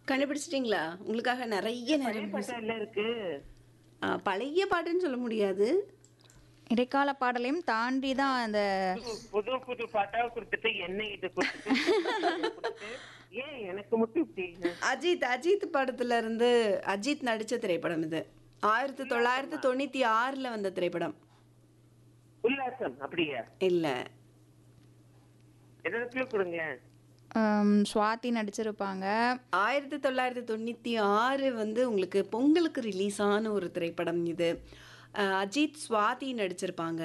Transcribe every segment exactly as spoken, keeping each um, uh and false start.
கண்டுபிடிச்சிட்டீங்களா? உங்களுக்காக நெறைய பழைய நேரம் பாட்டா இல்ல இருக்கு. ஆ, பழைய பாட்டுன்னு சொல்ல முடியாது. இடைக்கால பாடலையும் தாண்டி தான் அந்த புது புது புது பாட்டா கொடுத்துட்டு என்ன இது கொடுத்துட்டு ஏன் எனக்கு மட்டும் இப்படி அஜித் அஜித் படத்துல இருந்து அஜித் நடிச்ச திரைப்படம் இது. ஆயிரத்தி தொள்ளாயிரத்தி தொண்ணூத்தி ஆறுல வந்த திரைப்படம். உல்லாசம் அப்படியா? இல்ல. எதற்கு கொடுங்க. ஆம், சுவாதி நடிச்சிருப்பாங்க. ஆயிரத்தி தொள்ளாயிரத்தி தொண்ணூத்தி ஆறு வந்து உங்களுக்கு பொங்கலுக்கு ரிலீஸ் ஆன ஒரு திரைப்படம் இது. அஹ், அஜித் சுவாதி நடிச்சிருப்பாங்க.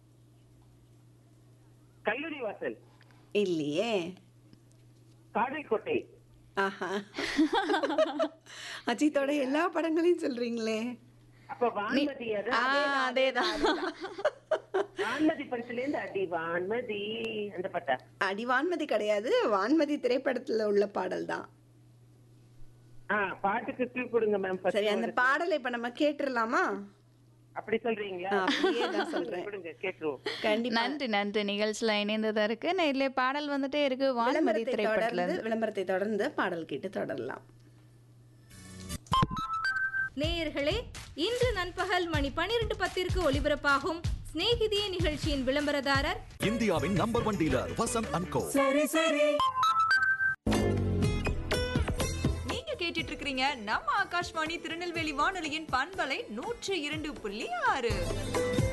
கல்லூரி வாசல். இல்லையே. காதைக்கோட்டை. ஆஹா. அஜித்தோட எல்லா படங்களையும் சொல்றீங்களே. அப்ப வான்மதி. அது ஆ, அதேதான். வான்மதி படத்துல இருந்து அடி வான்மதி அந்த பாட்டா? அடி வான்மதி கிடையாது, வான்மதி திரைப்படத்துல உள்ள பாடல் தான். ஆ, பாட்டுக்கு கிளு கொடுங்க மேம். சரி, அந்த பாடலை இப்ப நம்ம கேட்டுடலாமா? அப்படி சொல்றீங்களா? ஆ, அப்படியே தான் சொல்றேன். கொடுங்க கேட்டுருவோம். கண்டிப்பா. நன்றி நன்றி நிகழ்ச்சியில இணைந்ததா இருக்கு. நேர்ல பாடல் வந்துட்டே இருக்கு வான்மதி விளம்பரத்தை திரைப்படத்துல தொடர்ந்து இருந்து. விளம்பரத்தை தொடர்ந்து பாடல் கேட்டு தொடரலாம். நேயர்களே, இன்று நண்பகல் மணி பனிரெண்டு பத்திற்கு ஒலிபரப்பாகும் சிநேகிதியே நிகழ்ச்சியின் விளம்பரதாரர் இந்தியாவின் number one dealer Vasanth and கோ. நீங்க கேட்டுட்டு இருக்கிறீங்க நம்ம ஆகாஷ்வாணி திருநெல்வேலி வானொலியின் பண்பலை நூற்று இரண்டு புள்ளி ஆறு.